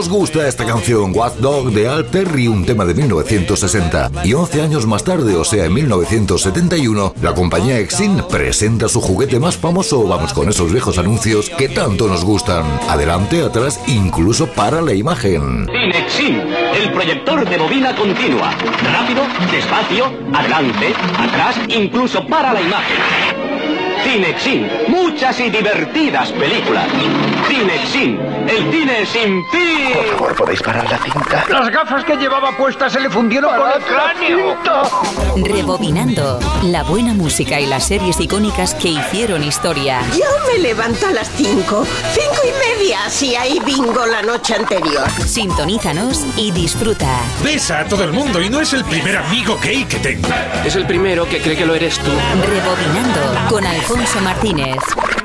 Nos gusta esta canción, Watch Dog de Al Terry, un tema de 1960. Y 11 años más tarde, o sea en 1971, la compañía Exin presenta su juguete más famoso. Vamos con esos viejos anuncios que tanto nos gustan. Adelante, atrás, incluso para la imagen. Cinexin, el proyector de bobina continua. Rápido, despacio, adelante, atrás, incluso para la imagen. Cinexin, muchas y divertidas películas. Cinexin, el cine sin fin. Por favor, ¿podéis parar la cinta? Las gafas que llevaba puestas se le fundieron con el cráneo. Rebobinando, la buena música y las series icónicas que hicieron historia. Yo me levanto a las 5, 5:30, si hay bingo la noche anterior. Sintonízanos y disfruta. Besa a todo el mundo y no es el primer amigo gay que tengo. Es el primero que cree que lo eres tú. Rebobinando con Alfonso Martínez.